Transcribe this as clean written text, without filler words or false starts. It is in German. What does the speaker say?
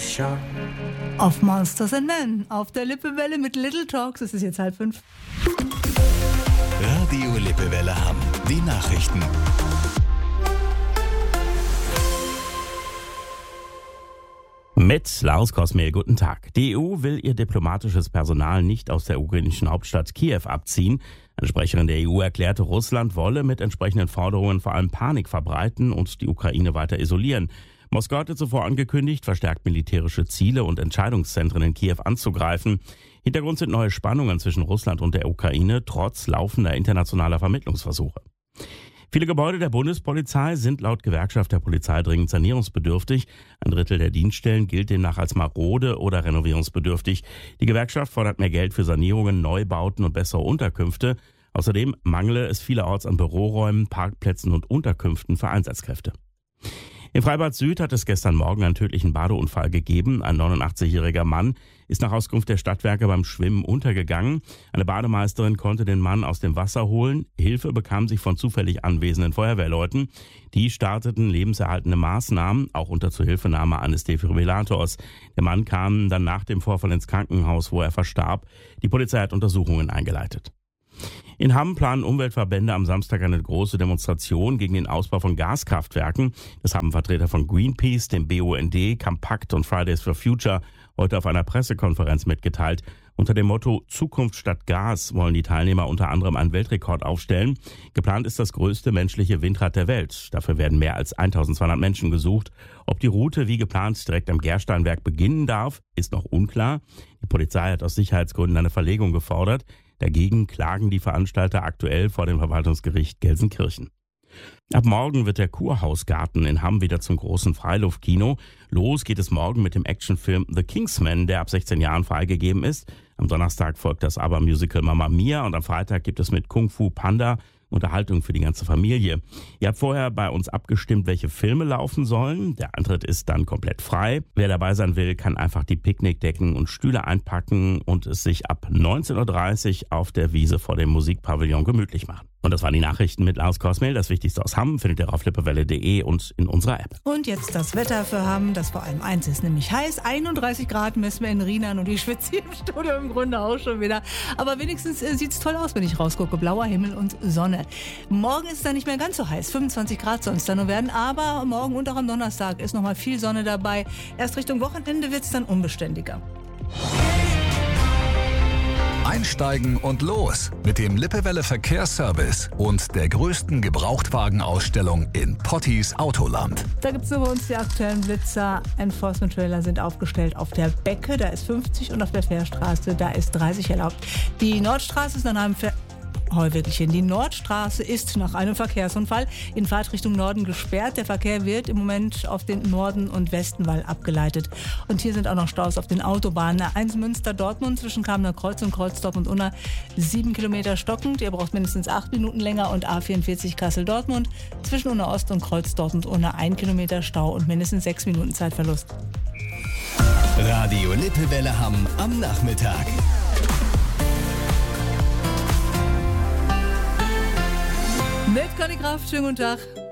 sharp. Auf Monsters and Men, auf der Lippewelle mit Little Talks. Es ist jetzt 4:30. Radio Lippewelle Hamm. Die Nachrichten. Mit Lars Kosmehl, guten Tag. Die EU will ihr diplomatisches Personal nicht aus der ukrainischen Hauptstadt Kiew abziehen. Eine Sprecherin der EU erklärte, Russland wolle mit entsprechenden Forderungen vor allem Panik verbreiten und die Ukraine weiter isolieren. Moskau hatte zuvor angekündigt, verstärkt militärische Ziele und Entscheidungszentren in Kiew anzugreifen. Hintergrund sind neue Spannungen zwischen Russland und der Ukraine, trotz laufender internationaler Vermittlungsversuche. Viele Gebäude der Bundespolizei sind laut Gewerkschaft der Polizei dringend sanierungsbedürftig. Ein Drittel der Dienststellen gilt demnach als marode oder renovierungsbedürftig. Die Gewerkschaft fordert mehr Geld für Sanierungen, Neubauten und bessere Unterkünfte. Außerdem mangele es vielerorts an Büroräumen, Parkplätzen und Unterkünften für Einsatzkräfte. In Freibad Süd hat es gestern Morgen einen tödlichen Badeunfall gegeben. Ein 89-jähriger Mann ist nach Auskunft der Stadtwerke beim Schwimmen untergegangen. Eine Bademeisterin konnte den Mann aus dem Wasser holen. Hilfe bekam sie von zufällig anwesenden Feuerwehrleuten. Die starteten lebenserhaltende Maßnahmen, auch unter Zuhilfenahme eines Defibrillators. Der Mann kam dann nach dem Vorfall ins Krankenhaus, wo er verstarb. Die Polizei hat Untersuchungen eingeleitet. In Hamm planen Umweltverbände am Samstag eine große Demonstration gegen den Ausbau von Gaskraftwerken. Das haben Vertreter von Greenpeace, dem BUND, Compact und Fridays for Future heute auf einer Pressekonferenz mitgeteilt. Unter dem Motto Zukunft statt Gas wollen die Teilnehmer unter anderem einen Weltrekord aufstellen. Geplant ist das größte menschliche Windrad der Welt. Dafür werden mehr als 1200 Menschen gesucht. Ob die Route wie geplant direkt am Gersteinwerk beginnen darf, ist noch unklar. Die Polizei hat aus Sicherheitsgründen eine Verlegung gefordert. Dagegen klagen die Veranstalter aktuell vor dem Verwaltungsgericht Gelsenkirchen. Ab morgen wird der Kurhausgarten in Hamm wieder zum großen Freiluftkino. Los geht es morgen mit dem Actionfilm The Kingsman, der ab 16 Jahren freigegeben ist. Am Donnerstag folgt das ABBA-Musical Mamma Mia und am Freitag gibt es mit Kung Fu Panda Unterhaltung für die ganze Familie. Ihr habt vorher bei uns abgestimmt, welche Filme laufen sollen. Der Eintritt ist dann komplett frei. Wer dabei sein will, kann einfach die Picknickdecken und Stühle einpacken und es sich ab 19.30 Uhr auf der Wiese vor dem Musikpavillon gemütlich machen. Und das waren die Nachrichten mit Lars Kosmehl. Das Wichtigste aus Hamm findet ihr auf lippewelle.de und in unserer App. Und jetzt das Wetter für Hamm, das vor allem eins ist, nämlich heiß. 31 Grad messen wir in Rheinland und ich schwitze hier im Studio im Grunde auch schon wieder. Aber wenigstens sieht es toll aus, wenn ich rausgucke. Blauer Himmel und Sonne. Morgen ist es dann nicht mehr ganz so heiß. 25 Grad soll es dann nur werden. Aber morgen und auch am Donnerstag ist nochmal viel Sonne dabei. Erst Richtung Wochenende wird es dann unbeständiger. Einsteigen und los mit dem Lippewelle Verkehrsservice und der größten Gebrauchtwagenausstellung in Potties Autoland. Da gibt es nur bei uns die aktuellen Blitzer. Enforcement-Trailer sind aufgestellt auf der Becke, da ist 50 und auf der Fährstraße, da ist 30 erlaubt. Die Nordstraße ist nach einem Die Nordstraße ist nach einem Verkehrsunfall in Fahrtrichtung Norden gesperrt. Der Verkehr wird im Moment auf den Norden- und Westenwall abgeleitet. Und hier sind auch noch Staus auf den Autobahnen. A1 Münster-Dortmund zwischen Kamener Kreuz und Kreuzdorf-Unna 7 Kilometer stockend. Ihr braucht mindestens 8 Minuten länger. Und A44 Kassel-Dortmund zwischen Unna Ost und Kreuzdorf-Unna 1 Kilometer Stau und mindestens 6 Minuten Zeitverlust. Radio Lippewelle Hamm am Nachmittag. Mit Conny Kraft, schönen guten Tag.